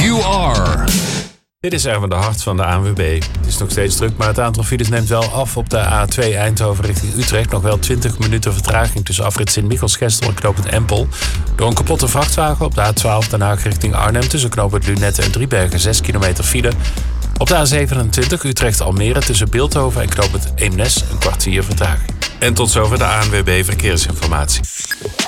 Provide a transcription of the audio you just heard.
You Are. Dit is Erwin de Hart van de ANWB. Het is nog steeds druk, maar het aantal files neemt wel af op de A2 Eindhoven richting Utrecht. Nog wel 20 minuten vertraging tussen afrit Sint-Michels-Gestel en knooppunt Empel. Door een kapotte vrachtwagen op de A12 Den Haag richting Arnhem tussen knooppunt Lunette en Driebergen 6 kilometer file. Op de A27 Utrecht-Almere tussen Bilthoven en knooppunt Eemnes een kwartier vertraging. En tot zover de ANWB Verkeersinformatie.